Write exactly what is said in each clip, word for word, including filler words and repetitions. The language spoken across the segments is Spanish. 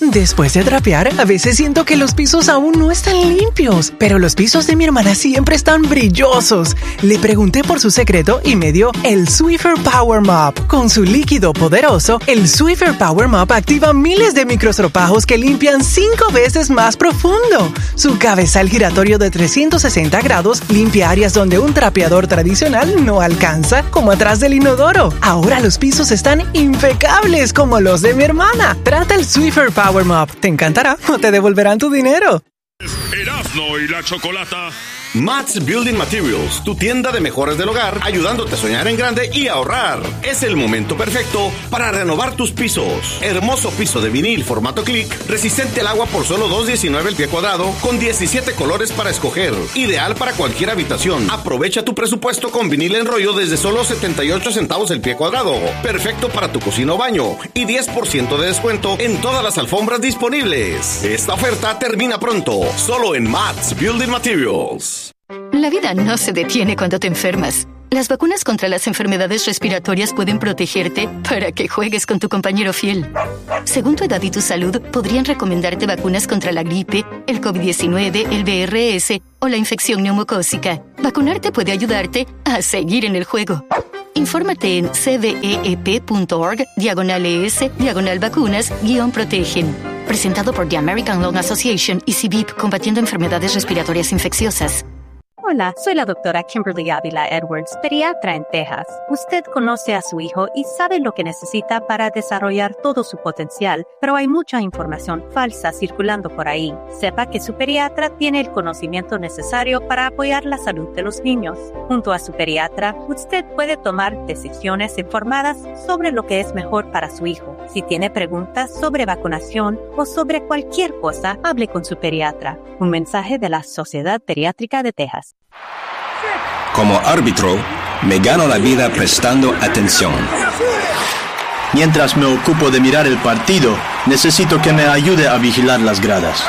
Después de trapear, a veces siento que los pisos aún no están limpios, pero los pisos de mi hermana siempre están brillosos. Le pregunté por su secreto y me dio el Swiffer Power Mop. Con su líquido poderoso, el Swiffer Power Mop activa miles de microstropajos que limpian cinco veces más profundo. Su cabezal giratorio de trescientos sesenta grados limpia áreas donde un trapeador tradicional no alcanza, como atrás del inodoro. Ahora los pisos están impecables como los de mi hermana. Trata el Swiffer Power Mop. Te encantará o te devolverán tu dinero. Erasmo y la Chocolata. Matt's Building Materials, tu tienda de mejoras del hogar, ayudándote a soñar en grande y ahorrar. Es el momento perfecto para renovar tus pisos. Hermoso piso de vinil formato click, resistente al agua por solo dos diecinueve el pie cuadrado, con diecisiete colores para escoger. Ideal para cualquier habitación. Aprovecha tu presupuesto con vinil en rollo desde solo setenta y ocho centavos el pie cuadrado. Perfecto para tu cocina o baño. Y diez por ciento de descuento en todas las alfombras disponibles. Esta oferta termina pronto, solo en Matt's Building Materials. La vida no se detiene cuando te enfermas. Las vacunas contra las enfermedades respiratorias pueden protegerte para que juegues con tu compañero fiel. Según tu edad y tu salud, podrían recomendarte vacunas contra la gripe, el covid diecinueve, el V R S o la infección neumocócica. Vacunarte puede ayudarte a seguir en el juego. Infórmate en cveep.org, diagonal ES, diagonal vacunas, guión protegen. Presentado por The American Lung Association y C B I P, combatiendo enfermedades respiratorias infecciosas. Hola, soy la doctora Kimberly Ávila Edwards, pediatra en Texas. Usted conoce a su hijo y sabe lo que necesita para desarrollar todo su potencial, pero hay mucha información falsa circulando por ahí. Sepa que su pediatra tiene el conocimiento necesario para apoyar la salud de los niños. Junto a su pediatra, usted puede tomar decisiones informadas sobre lo que es mejor para su hijo. Si tiene preguntas sobre vacunación o sobre cualquier cosa, hable con su pediatra. Un mensaje de la Sociedad Pediátrica de Texas. Como árbitro, me gano la vida prestando atención. Mientras me ocupo de mirar el partido, necesito que me ayude a vigilar las gradas.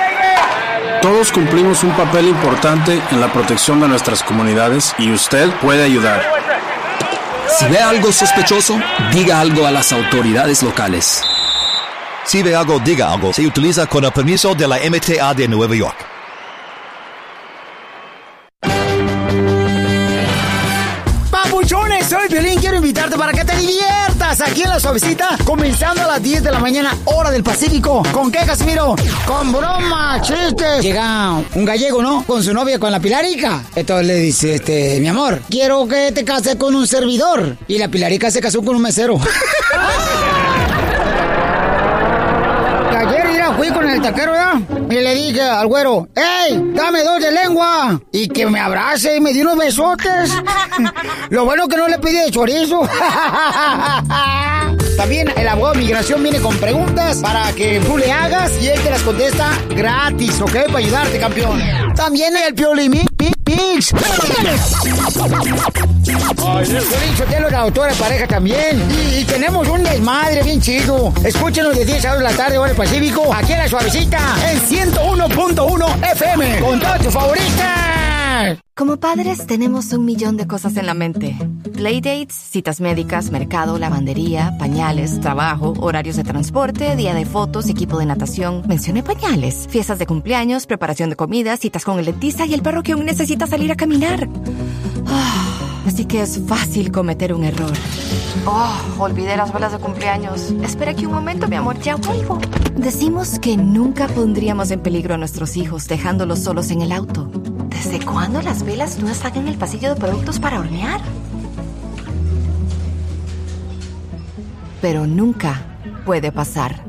Todos cumplimos un papel importante en la protección de nuestras comunidades y usted puede ayudar. Si ve algo sospechoso, diga algo a las autoridades locales. Si ve algo, diga algo. Se utiliza con el permiso de la M T A de Nueva York. Papuchones, soy Piolín. Quiero invitarte para que te diviertas aquí en La Suavecita, comenzando a las diez de la mañana, hora del Pacífico. ¿Con qué, Casimiro? Con bromas, chistes. Llega un gallego, ¿no? Con su novia, con la Pilarica. Entonces le dice, este, mi amor, quiero que te cases con un servidor. Y la Pilarica se casó con un mesero. Ayer ya fui con el taquero, ¿ya? Y le dije al güero, ¡ey, dame dos de lengua! Y que me abrace y me dio unos besotes. Lo bueno que no le pedí de chorizo. También el abogado de migración viene con preguntas para que tú le hagas y él te las contesta gratis, ¿ok? Para ayudarte, campeón. También el Piolín Mix. Piolín Sotelo, la autora de pareja también. Y, y tenemos un desmadre bien chido. Escúchenos de diez a dos de la tarde, hora del Pacífico, aquí en La Suavecita, en ciento uno punto uno F M, con todas tus favoritas. Como padres tenemos un millón de cosas en la mente. Playdates, citas médicas, mercado, lavandería, pañales, trabajo, horarios de transporte, día de fotos, equipo de natación. Mencioné pañales, fiestas de cumpleaños, preparación de comida, citas con el dentista y el perro que aún necesita salir a caminar. Oh, así que es fácil cometer un error. Oh, olvidé las velas de cumpleaños. Espera aquí un momento, mi amor, ya vuelvo. Decimos que nunca pondríamos en peligro a nuestros hijos dejándolos solos en el auto. ¿Desde cuándo las velas no están en el pasillo de productos para hornear? Pero nunca puede pasar.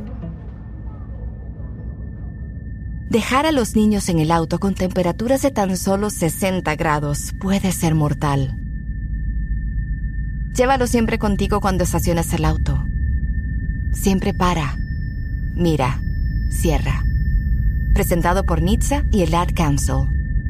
Dejar a los niños en el auto con temperaturas de tan solo sesenta grados puede ser mortal. Llévalo siempre contigo cuando estaciones el auto. Siempre para, mira, cierra. Presentado por N H T S A y el Ad Council.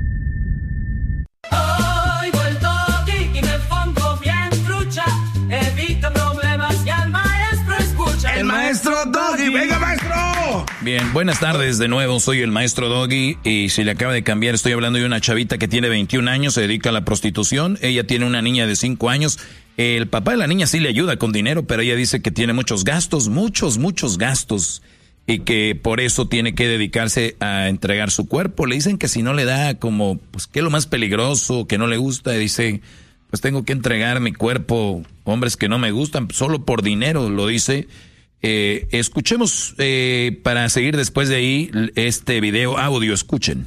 Oigo el toque y me pongo bien trucha. Evito problemas y al maestro escucha. El maestro Doggy, venga maestro. Bien, buenas tardes de nuevo, soy el maestro Doggy y si le acaba de cambiar, estoy hablando de una chavita que tiene veintiún años, se dedica a la prostitución, ella tiene una niña de cinco años, el papá de la niña sí le ayuda con dinero, pero ella dice que tiene muchos gastos, muchos, muchos gastos. y que por eso tiene que dedicarse a entregar su cuerpo. Le dicen que si no le da como, pues, ¿qué es lo más peligroso? Que no le gusta. Y dice, pues tengo que entregar mi cuerpo a hombres que no me gustan, solo por dinero, lo dice. Eh, escuchemos, eh, para seguir después de ahí, este video audio, escuchen.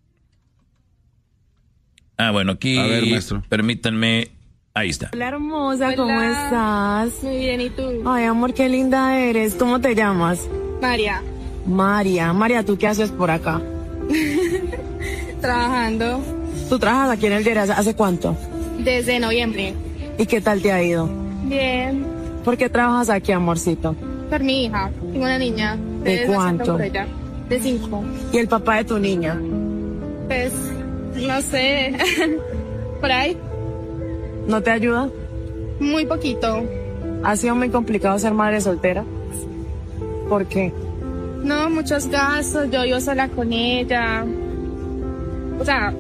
Ah, bueno, aquí, a ver, maestro, permítanme, ahí está. Hola, hermosa, ¿cómo Hola. estás? Muy bien, ¿y tú? Ay, amor, qué linda eres. ¿Cómo te llamas? María. María. María, ¿tú qué haces por acá? Trabajando. ¿Tú trabajas aquí en el Geras hace cuánto? Desde noviembre. ¿Y qué tal te ha ido? Bien. ¿Por qué trabajas aquí, amorcito? Por mi hija. Tengo una niña. ¿De cuánto? Por ella. De cinco. ¿Y el papá de tu niña? Pues, no sé. Por ahí. ¿No te ayuda? Muy poquito. ¿Ha sido muy complicado ser madre soltera? ¿Por qué? No, muchos gastos, yo vivo sola con ella. O sea,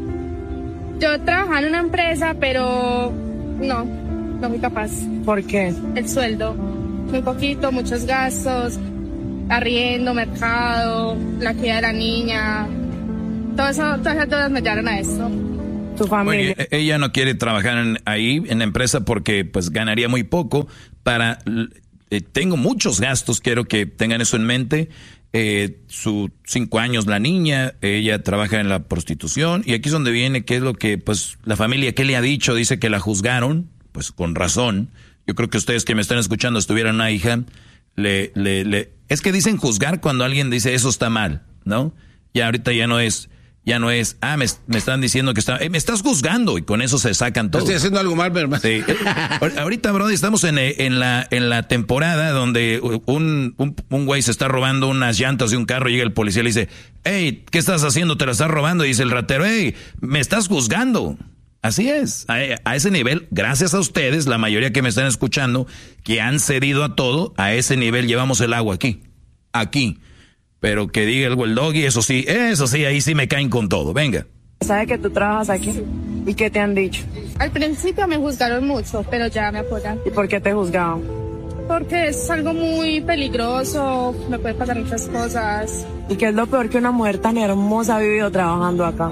yo trabajaba en una empresa, pero no, no fui capaz. ¿Por qué? El sueldo, muy poquito, muchos gastos, arriendo, mercado, la crianza de la niña, todo eso, todas esas cosas me llevaron a esto. Tu familia. Oye, ella no quiere trabajar en, ahí en la empresa porque pues ganaría muy poco. Para eh, tengo muchos gastos, quiero que tengan eso en mente. Eh, sus cinco años la niña, ella trabaja en la prostitución y aquí es donde viene qué es lo que pues la familia qué le ha dicho, dice que la juzgaron, pues con razón. Yo creo que ustedes que me están escuchando estuvieran una hija, le, le, le, es que dicen juzgar cuando alguien dice eso está mal, ¿no? Y ahorita ya no es. Ya no es, ah, me, me están diciendo que está, eh, me estás juzgando y con eso se sacan todo. Estoy haciendo algo mal, pero... Sí. Ahorita, Brody, estamos en, en, la, en la temporada donde un, un, un güey se está robando unas llantas de un carro, llega el policía y le dice, hey, ¿qué estás haciendo? Te la estás robando. Y dice el ratero, hey, me estás juzgando. Así es, a, a ese nivel, gracias a ustedes, la mayoría que me están escuchando, que han cedido a todo, a ese nivel llevamos el agua aquí, aquí. Pero que diga el Doggy, eso sí, eso sí, ahí sí me caen con todo. Venga. ¿Sabe que tú trabajas aquí? ¿Y qué te han dicho? Al principio me juzgaron mucho, pero ya me apoyan. ¿Y por qué te juzgaban? Porque es algo muy peligroso, me pueden pasar muchas cosas. ¿Y qué es lo peor que una mujer tan hermosa ha vivido trabajando acá?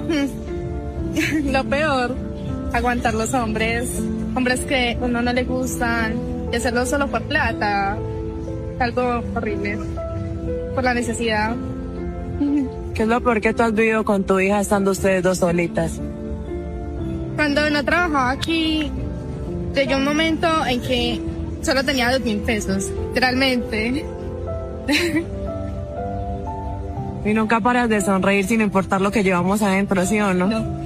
Lo peor, aguantar los hombres, hombres que a uno no le gustan, y hacerlo solo por plata, algo horrible. Por la necesidad. ¿Qué es lo peor que tú has vivido con tu hija estando ustedes dos solitas? Cuando no trabajaba aquí, llegó un momento en que solo tenía dos mil pesos, literalmente. Y nunca paras de sonreír sin importar lo que llevamos adentro, ¿sí o no? No.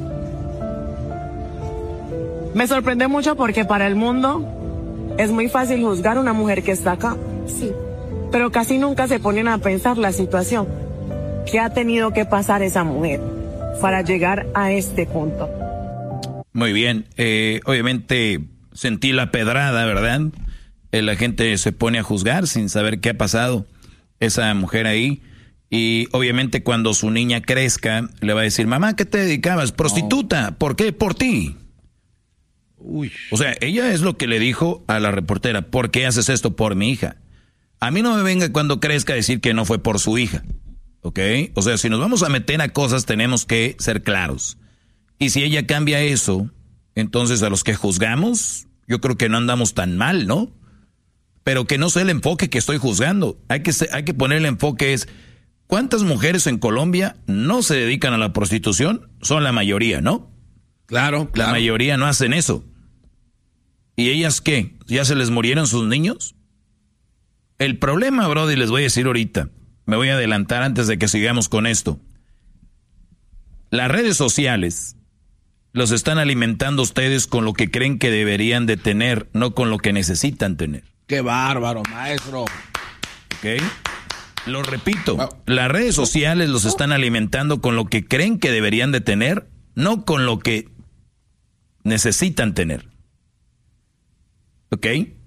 Me sorprende mucho porque para el mundo es muy fácil juzgar a una mujer que está acá. Sí. Pero casi nunca se ponen a pensar la situación que ha tenido que pasar esa mujer para llegar a este punto. Muy bien, eh, obviamente sentí la pedrada, ¿verdad? Eh, la gente se pone a juzgar sin saber qué ha pasado esa mujer ahí. Y obviamente cuando su niña crezca, le va a decir, mamá, ¿qué te dedicabas? Prostituta, no. ¿Por qué? Por ti. Uy. O sea, ella es lo que le dijo a la reportera, ¿por qué haces esto por mi hija? A mí no me venga cuando crezca a decir que no fue por su hija, ¿ok? O sea, si nos vamos a meter a cosas tenemos que ser claros. Y si ella cambia eso, entonces a los que juzgamos, yo creo que no andamos tan mal, ¿no? Pero que no sea el enfoque que estoy juzgando. Hay que, hay que poner el enfoque es, ¿cuántas mujeres en Colombia no se dedican a la prostitución? Son la mayoría, ¿no? Claro, claro. La mayoría no hacen eso. ¿Y ellas qué? ¿Ya se les murieron sus niños? El problema, Brody, les voy a decir ahorita, me voy a adelantar antes de que sigamos con esto. Las redes sociales los están alimentando ustedes con lo que creen que deberían de tener, no con lo que necesitan tener. ¡Qué bárbaro, maestro! ¿Ok? Lo repito, wow. Las redes sociales los están alimentando con lo que creen que deberían de tener, no con lo que necesitan tener. ¿Ok?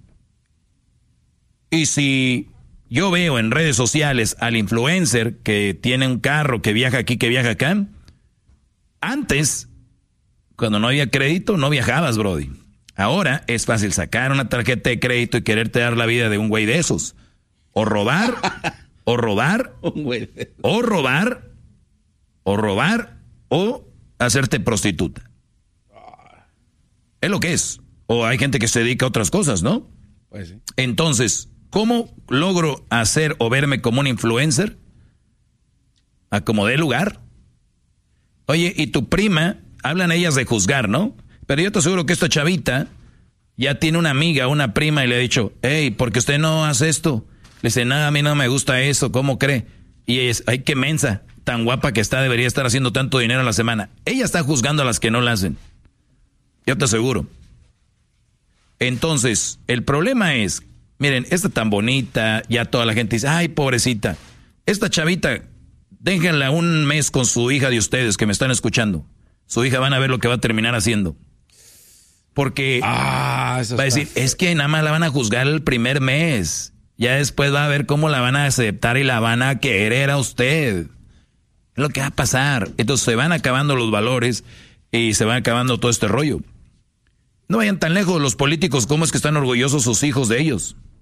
Y si yo veo en redes sociales al influencer que tiene un carro, que viaja aquí, que viaja acá, antes, cuando no había crédito, no viajabas, Brody. Ahora es fácil sacar una tarjeta de crédito y quererte dar la vida de un güey de esos. O robar, o robar, o robar, o robar, o hacerte prostituta. Es lo que es. O hay gente que se dedica a otras cosas, ¿no? Pues sí. Entonces, ¿cómo logro hacer o verme como un influencer? A como dé lugar. Oye, y tu prima, hablan ellas de juzgar, ¿no? Pero yo te aseguro que esta chavita ya tiene una amiga, una prima, y le ha dicho, hey, ¿por qué usted no hace esto? Le dice, nada, a mí no me gusta eso, ¿cómo cree? Y es, ay, qué mensa, tan guapa que está, debería estar haciendo tanto dinero a la semana. Ella está juzgando a las que no la hacen. Yo te aseguro. Entonces, el problema es, miren, esta tan bonita, ya toda la gente dice, ay, pobrecita. Esta chavita, déjenla un mes con su hija de ustedes que me están escuchando. Su hija van a ver lo que va a terminar haciendo. Porque ah, eso va a decir, es que nada más la van a juzgar el primer mes. Ya después va a ver cómo la van a aceptar y la van a querer a usted. Es lo que va a pasar. Entonces se van acabando los valores y se va acabando todo este rollo. No vayan tan lejos los políticos, cómo es que están orgullosos sus hijos de ellos.